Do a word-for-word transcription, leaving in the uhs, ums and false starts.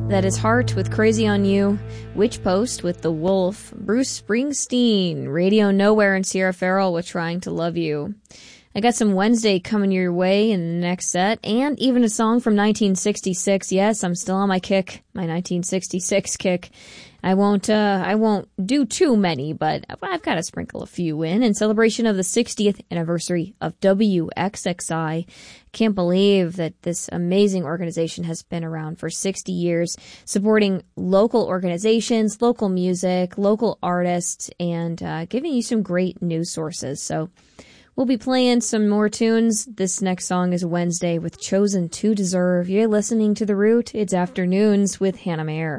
That is Heart with Crazy on You, Witch Post with The Wolf, Bruce Springsteen, Radio Nowhere, and Sierra Farrell with Trying to Love You. I got some Wednesday coming your way in the next set, and even a song from nineteen sixty-six. Yes, I'm still on my kick, my nineteen sixty-six kick. I won't, uh, I won't do too many, but I've got to sprinkle a few in in celebration of the sixtieth anniversary of W X X I. Can't believe that this amazing organization has been around for sixty years, supporting local organizations, local music, local artists, and uh, giving you some great news sources. So we'll be playing some more tunes. This next song is Wednesday with Chosen to Deserve. You're listening to The Root. It's Afternoons with Hannah Mayer.